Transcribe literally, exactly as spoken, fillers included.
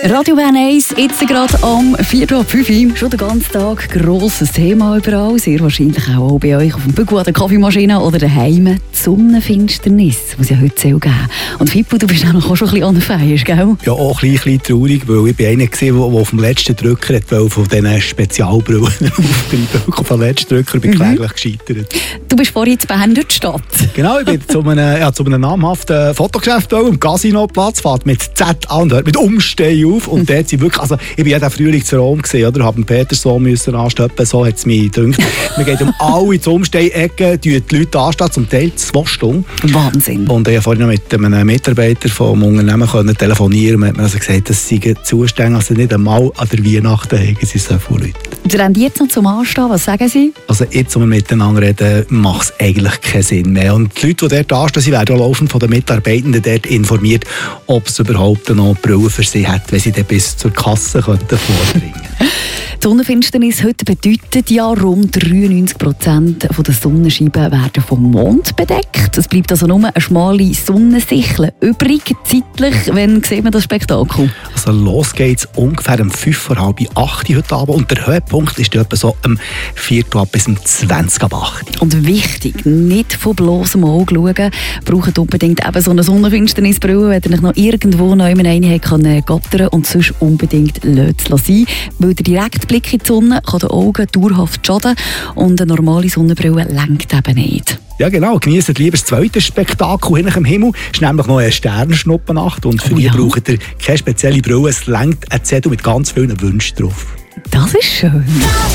Radio Bern eins, jetzt gerade am vier Uhr fünf. Schon den ganzen Tag grosses Thema überall. Sehr wahrscheinlich auch bei euch auf dem Bügel, an der Kaffeemaschine oder daheim. Die Sonnenfinsternis, die es ja heute geben soll. Und Fippo, du bist auch noch schon ein bisschen unfeierst, gell? Ja, auch ein bisschen traurig, weil ich bin einer gesehen, der auf dem letzten Drücker hat, von diesen Spezialbrillen aufbringen. Auf dem letzten Drücker bin ich mhm. kläglich gescheitert. Du bist vorhin in Bern durch die Stadt. Genau, ich bin zu einem, ja, zu einem namhaften Fotogeschäft am Casinoplatz, fährt mit Z an und hört mit Umstehen auf. Und dort sind wirklich, also ich bin ja den Frühling zu Rom gesehen, oder? Haben Peterson müssen anstöppen, so hat es mich gedacht. Wir gehen um alle zu Umstehen-Ecken, die Leute anstehen, zum Teil zwei Stunden. Wahnsinn. Und ich konnte vorhin noch mit einem Mitarbeiter vom Unternehmen können telefonieren und hat mir also gesagt, das seien Zustände, also nicht einmal an der Weihnachten haben sie so viele Leute. Sind die jetzt noch zum Anstehen? Was sagen Sie? Also jetzt, wenn wir miteinander reden, macht es eigentlich keinen Sinn mehr. Und die Leute, die dort anstehen, sie werden auch laufend von den Mitarbeitenden dort informiert, ob es überhaupt noch Brillen für sie hat, wenn sie dann bis zur Kasse könnten vorbringen könnten. Die Sonnenfinsternis heute bedeutet ja, rund dreiundneunzig Prozent der Sonnenscheiben werden vom Mond bedeckt. Es bleibt also nur eine schmale Sonnensichel übrig. Zeitlich, wann sieht man das Spektakel? Also los geht's ungefähr um fünf vor halb acht heute Abend und der Höhepunkt ist etwa so um vier bis um zwanzig ab acht. Und wichtig, nicht von bloßem Auge schauen. Braucht unbedingt eben so eine Sonnenfinsternisbrille, wenn ihr euch noch irgendwo noch eine habt, kann gattern und sonst unbedingt lassen. Weil der direkte Blick in die Sonne kann den Augen dauerhaft schaden und eine normale Sonnenbrille lenkt eben nicht. Ja genau, genießt lieber das zweite Spektakel hinter dem Himmel. Es ist nämlich noch eine Sternschnuppennacht und für oh, die ja. braucht ihr keine spezielle Brille. Es lenkt ein Zettel mit ganz vielen Wünschen drauf. Das ist schön.